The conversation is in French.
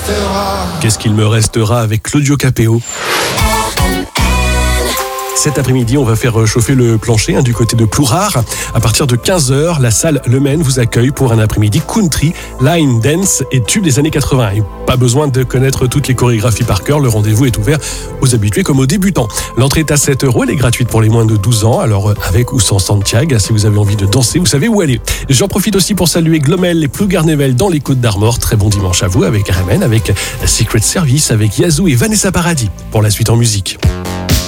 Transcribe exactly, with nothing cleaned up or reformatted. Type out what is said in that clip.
restera. Qu'est-ce qu'il me restera avec Claudio Capéo? Cet après-midi, on va faire chauffer le plancher hein, du côté de Plourard. À partir de quinze heures, la salle Le Maine vous accueille pour un après-midi country, line dance et tube des années quatre-vingts. Et pas besoin de connaître toutes les chorégraphies par cœur, le rendez-vous est ouvert aux habitués comme aux débutants. L'entrée est à sept euros, elle est gratuite pour les moins de douze ans, alors avec ou sans Santiago, si vous avez envie de danser, vous savez où aller. J'en profite aussi pour saluer Glomel et Plougarnevel dans les Côtes d'Armor. Très bon dimanche à vous avec R M N, avec Secret Service, avec Yazoo et Vanessa Paradis pour la suite en musique.